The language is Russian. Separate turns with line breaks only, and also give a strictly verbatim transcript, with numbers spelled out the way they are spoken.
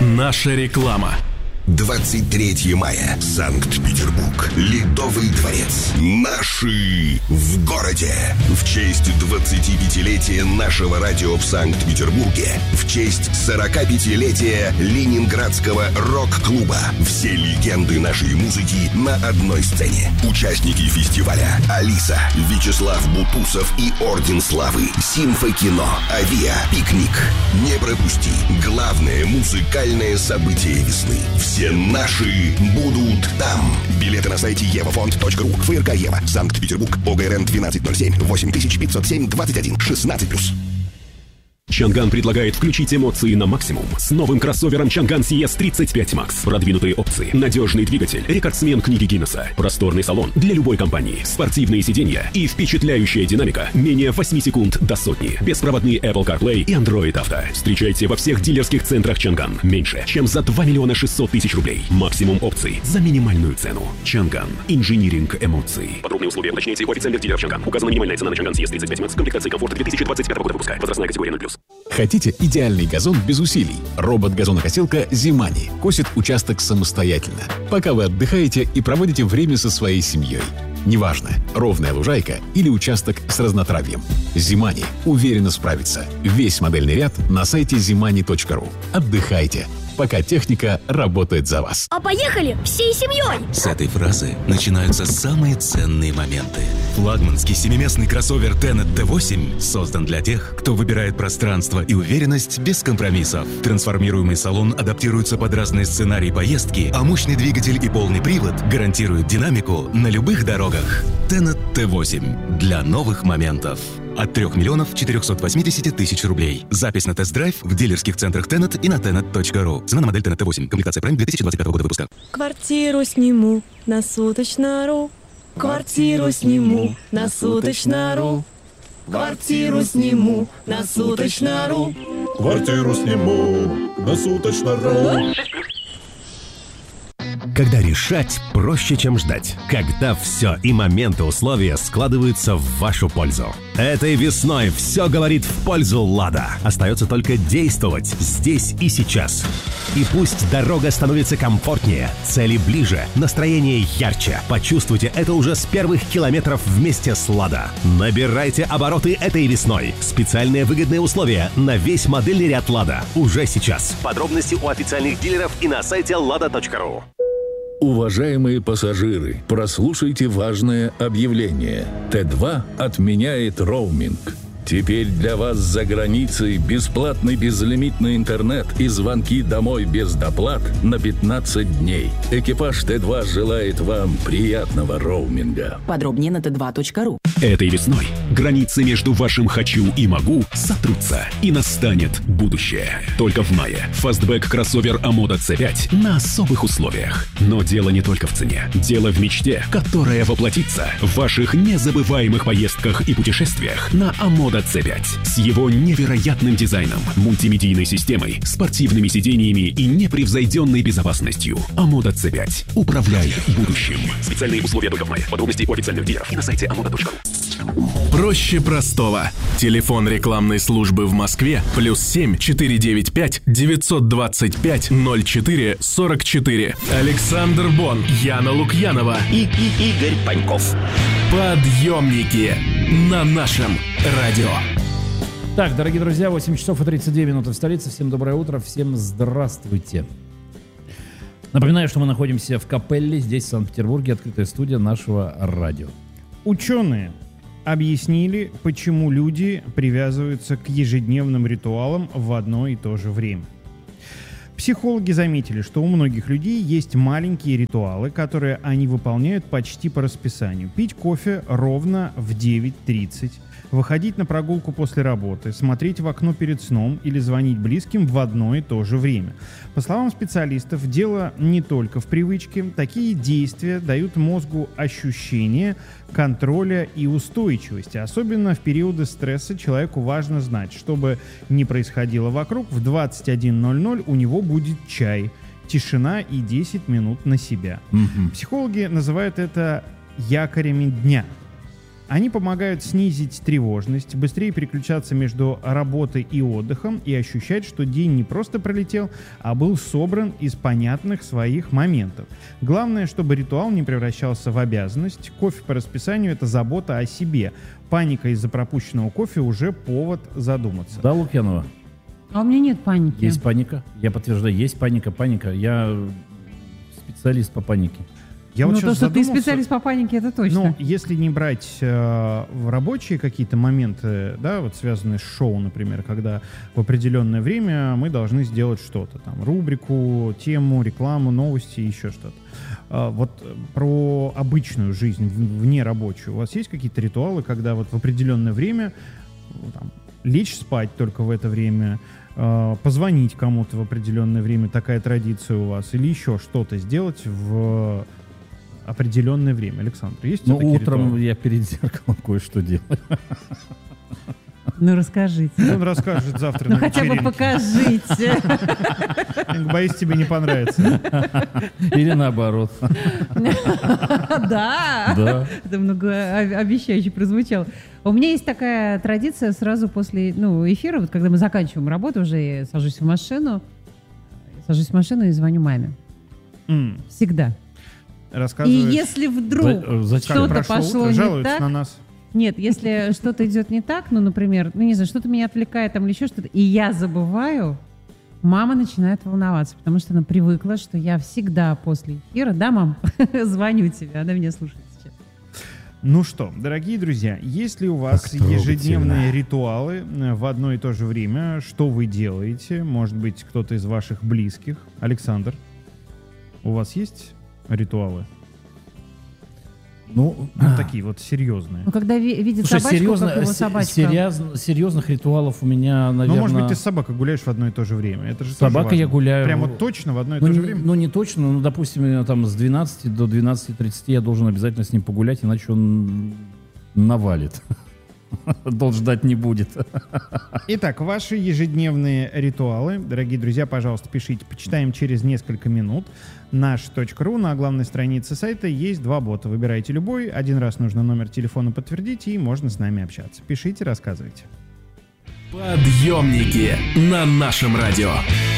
Наша реклама.
двадцать третьего мая. Санкт-Петербург. Ледовый дворец. Наши в городе. В честь двадцатипятилетия нашего радио в Санкт-Петербурге. В честь сорокапятилетия Ленинградского рок-клуба. Все легенды нашей музыки на одной сцене. Участники фестиваля: Алиса, Вячеслав Бутусов и Орден Славы, Симфокино, Авиа, Пикник. Не пропусти главное музыкальное событие весны. Все наши будут там. Билеты на сайте евафонд точка ру. ФРК Ева. Санкт-Петербург. ОГРН двенадцать ноль семь восемь тысяч пятьсот семь двадцать один шестнадцать плюс.
Чанган предлагает включить эмоции на максимум с новым кроссовером Чанган си эс тридцать пять макс. Продвинутые опции, надежный двигатель, рекордсмен книги Гиннесса, просторный салон для любой компании, спортивные сиденья и впечатляющая динамика менее восемь секунд до сотни. Беспроводные Apple CarPlay и Android Auto. Встречайте во всех дилерских центрах Чанган. Меньше, чем за два миллиона шестьсот тысяч рублей. Максимум опций за минимальную цену. Чанган. Инжиниринг эмоций. Подробные условия уточняйте у официальных дилеров Чанган. Указана минимальная цена на Чанган си эс тридцать пять макс. Комплектации комфорта две тысячи двадцать пятого года выпуска. Возрастная категория ноль плюс.
Хотите идеальный газон без усилий? Робот-газонокосилка Зимани косит участок самостоятельно, пока вы отдыхаете и проводите время со своей семьей. Неважно, ровная лужайка или участок с разнотравьем. Зимани уверенно справится. Весь модельный ряд на сайте зимани точка ру. Отдыхайте, пока техника работает за вас.
А поехали всей семьей!
С этой фразы начинаются самые ценные моменты. Флагманский семиместный кроссовер Tenet ти восемь создан для тех, кто выбирает пространство и уверенность без компромиссов. Трансформируемый салон адаптируется под разные сценарии поездки, а мощный двигатель и полный привод гарантируют динамику на любых дорогах. Tenet ти восемь для новых моментов. От трёх миллионов четырёхсот восьмидесяти тысяч рублей. Запись на тест-драйв в дилерских центрах Tenet и на tenet точка ру. Цена на модель Tenet ти восемь. Комплектация Prime две тысячи двадцать пятого года выпуска.
Квартиру сниму на суточно.ру. Квартиру сниму на суточно.ру. Квартиру сниму на суточно.ру.
Квартиру сниму на суточно.ру.
Когда решать проще, чем ждать. Когда все и моменты, условия складываются в вашу пользу. Этой весной все говорит в пользу «Лада». Остается только действовать здесь и сейчас. И пусть дорога становится комфортнее, цели ближе, настроение ярче. Почувствуйте это уже с первых километров вместе с «Лада». Набирайте обороты этой весной. Специальные выгодные условия на весь модельный ряд «Лада» уже сейчас. Подробности у официальных дилеров и на сайте лада точка ру.
Уважаемые пассажиры, прослушайте важное объявление. Тэ два отменяет роуминг. Теперь для вас за границей бесплатный безлимитный интернет и звонки домой без доплат на пятнадцать дней. Экипаж Тэ два желает вам приятного роуминга.
Подробнее на тэ два точка ру.
Этой весной границы между вашим «хочу» и «могу» сотрутся, и настанет будущее. Только в мае фастбэк кроссовер Амода си пять на особых условиях. Но дело не только в цене. Дело в мечте, которая воплотится в ваших незабываемых поездках и путешествиях на Амода си пять. С его невероятным дизайном, мультимедийной системой, спортивными сидениями и непревзойденной безопасностью. Амода си пять. Управляй будущим. Специальные условия только в мае. Подробности у официальных дилеров и на сайте амода точка ру.
Проще простого. Телефон рекламной службы в Москве плюс семь четыре девять пять девятьсот двадцать пять ноль четыре сорок четыре. Александр Бон, Яна Лукьянова и, и Игорь Паньков. Подъемники на нашем радио.
Так, дорогие друзья, восемь часов и тридцать две минуты в столице. Всем доброе утро, всем здравствуйте. Напоминаю, что мы находимся в Капелле, здесь, в Санкт-Петербурге, открытая студия нашего радио. Ученые объяснили, почему люди привязываются к ежедневным ритуалам в одно и то же время. Психологи заметили, что у многих людей есть маленькие ритуалы, которые они выполняют почти по расписанию. Пить кофе ровно в девять тридцать, выходить на прогулку после работы, смотреть в окно перед сном или звонить близким в одно и то же время. По словам специалистов, дело не только в привычке. Такие действия дают мозгу ощущение контроля и устойчивости. Особенно в периоды стресса человеку важно знать, что бы ни происходило вокруг, в двадцать один ноль ноль у него будет чай, тишина и десять минут на себя. Mm-hmm. Психологи называют это якорями дня.
Они помогают снизить тревожность, быстрее переключаться между работой и отдыхом и ощущать, что день не просто пролетел, а был собран из понятных своих моментов. Главное, чтобы ритуал не превращался в обязанность. Кофе по расписанию — это забота о себе. Паника из-за пропущенного кофе уже повод задуматься.
Да, Лукьянова?
А у меня нет паники.
Есть паника. Я подтверждаю, есть паника, паника. Я специалист по панике.
Я
ну,
вот
то, что
задумался,
ты специалист по панике, это точно.
Ну, если не брать э, в рабочие какие-то моменты, да, вот связанные с шоу, например, когда в определенное время мы должны сделать что-то, там, рубрику, тему, рекламу, новости, еще что-то. Э, вот про обычную жизнь, вне рабочую, у вас есть какие-то ритуалы, когда вот в определенное время там, лечь спать только в это время, э, позвонить кому-то в определенное время, такая традиция у вас, или еще что-то сделать в определенное время? Александр, есть
ну,
у тебя такие
утром
ритуалы?
Я перед зеркалом кое-что делаю.
Ну, расскажите.
Он расскажет завтра
ну,
на
хотя
вечеринке.
бы покажите.
Боюсь, тебе не понравится.
Или наоборот.
Да.
Да.
Это многообещающе прозвучало. У меня есть такая традиция сразу после ну, эфира, вот когда мы заканчиваем работу, уже я сажусь в машину, сажусь в машину и звоню маме.
Mm.
Всегда. И если вдруг
За,
что-то пошло не так,
на нас.
Нет, если что-то идет не так, ну, например, ну, не знаю, что-то меня отвлекает там или еще что-то, и я забываю, мама начинает волноваться, потому что она привыкла, что я всегда после эфира, да, мам, звоню тебе, она меня слушает сейчас.
Ну что, дорогие друзья, есть ли у вас ежедневные ритуалы в одно и то же время? Что вы делаете? Может быть, кто-то из ваших близких? Александр, у вас есть ритуалы?
Ну,
ну, такие вот серьезные.
Ну, когда ви- видит
Слушай,
собачку,
серьезно,
как его собачка.
Серьез, серьезных ритуалов у меня, наверное...
Ну, может быть, ты с собакой гуляешь в одно и то же время. Это же
собакой я гуляю...
Прямо точно в одно и
ну,
то же
не,
время?
Ну, не точно. Ну, допустим, там с двенадцати до двенадцати тридцати я должен обязательно с ним погулять, иначе он навалит. Долг ждать не будет.
Итак, ваши ежедневные ритуалы. Дорогие друзья, пожалуйста, пишите. Почитаем через несколько минут. наш точка ру на главной странице сайта есть два бота. Выбирайте любой. Один раз нужно номер телефона подтвердить, и можно с нами общаться. Пишите, рассказывайте.
Подъемники на нашем радио.